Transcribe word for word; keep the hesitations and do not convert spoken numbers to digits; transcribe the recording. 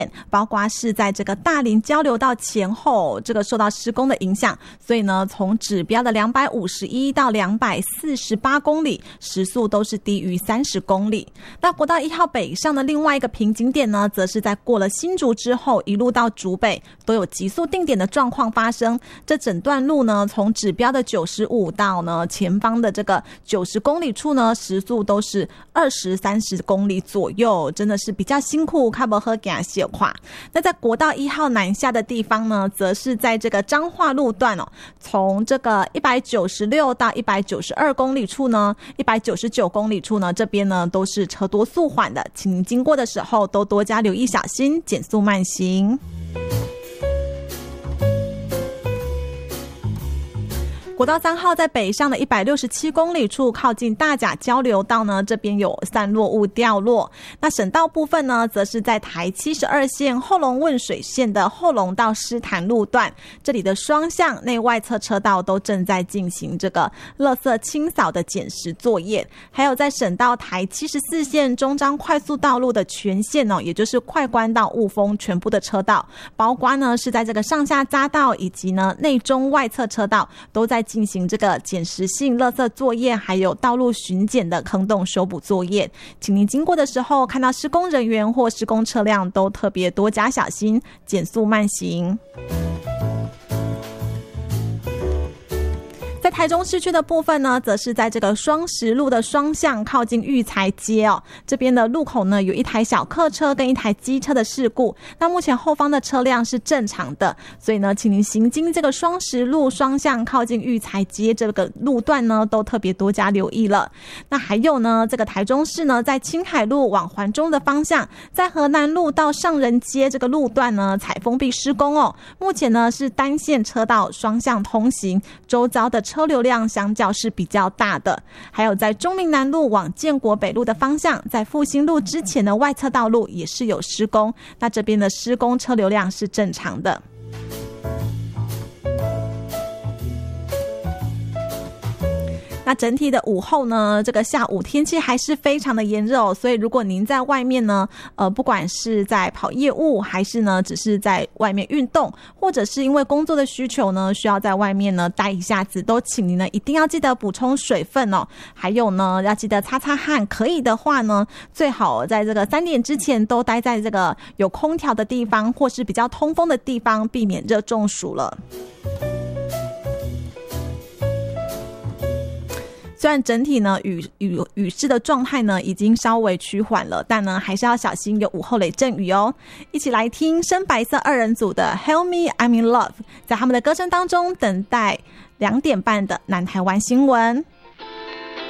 包括是在这个大林交流道前后这个受到施工的影响，所以呢从指标的两百五十一到两百四十八公里时速都是低于三十公里。那国道一号北上的另外一个瓶颈点呢，则是在过了新竹之后一路到竹北都有急速定点的状况发生。这整段路呢从指标的九十五到呢前方的这个九十公里处呢时速都是二十三十公里左右，真的是比较辛苦，看不喝给它写垮。那在国道一号南下的地方呢，则是在这个彰化路段哦，从这个一百九十六到一百九十二公里处呢，一百九十九公里处呢，这边呢都是车多速缓的，请您经过的时候都多加留意小心，减速慢行。国道三号在北上的一百六十七公里处，靠近大甲交流道呢，这边有散落物掉落。那省道部分呢，则是在台七十二线后龙汶水线的后龙到狮潭路段，这里的双向内外侧车道都正在进行这个垃圾清扫的捡拾作业。还有在省道台七十四线中彰快速道路的全线哦，也就是快关到雾峰全部的车道，包括呢是在这个上下匝道以及呢内中外侧车道都在进行这个捡拾性垃圾作业，还有道路巡检的坑洞修补作业。请您经过的时候看到施工人员或施工车辆都特别多加小心，减速慢行。在台中市区的部分呢，则是在这个双十路的双向靠近育才街哦，这边的路口呢有一台小客车跟一台机车的事故，那目前后方的车辆是正常的，所以呢请您行经这个双十路双向靠近育才街这个路段呢都特别多加留意了。那还有呢，这个台中市呢在青海路往环中的方向，在河南路到上人街这个路段呢采封闭施工哦，目前呢是单线车道双向通行，周遭的车流量相较是比较大的。还有在中陵南路往建国北路的方向，在复兴路之前的外侧道路也是有施工，那这边的施工车流量是正常的。那整体的午后呢，这个下午天气还是非常的炎热哦，所以如果您在外面呢，呃，不管是在跑业务，还是呢只是在外面运动，或者是因为工作的需求呢，需要在外面呢待一下子，都请您呢一定要记得补充水分哦。还有呢，要记得擦擦汗，可以的话呢，最好在这个三点之前都待在这个有空调的地方，或是比较通风的地方，避免热中暑了。虽然整体呢雨雨雨势的状态呢已经稍微趋缓了，但呢还是要小心有午后雷阵雨哦。一起来听深白色二人组的 Help Me I'm in Love， 在他们的歌声当中等待两点半的南台湾新闻。